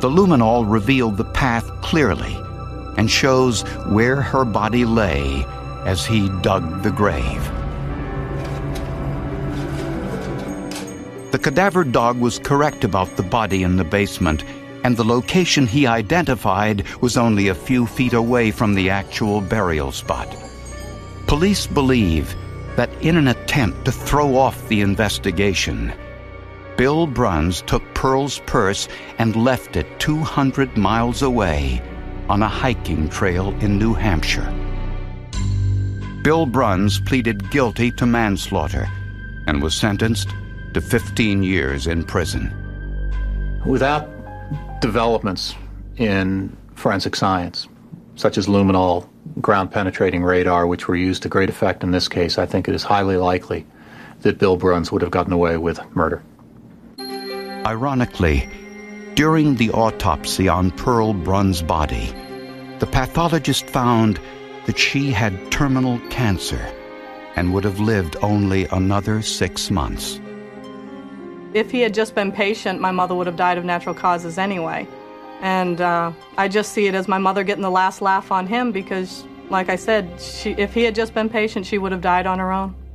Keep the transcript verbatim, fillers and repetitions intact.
the luminol revealed the path clearly and shows where her body lay as he dug the grave. The cadavered dog was correct about the body in the basement, and the location he identified was only a few feet away from the actual burial spot. Police believe that in an attempt to throw off the investigation, Bill Bruns took Pearl's purse and left it two hundred miles away on a hiking trail in New Hampshire. Bill Bruns pleaded guilty to manslaughter and was sentenced to fifteen years in prison. Without developments in forensic science, such as luminol, ground-penetrating radar, which were used to great effect in this case, I think it is highly likely that Bill Bruns would have gotten away with murder. Ironically, during the autopsy on Pearl Bruns' body, the pathologist found that she had terminal cancer and would have lived only another six months. If he had just been patient, my mother would have died of natural causes anyway. And uh, I just see it as my mother getting the last laugh on him because, like I said, she, if he had just been patient, she would have died on her own.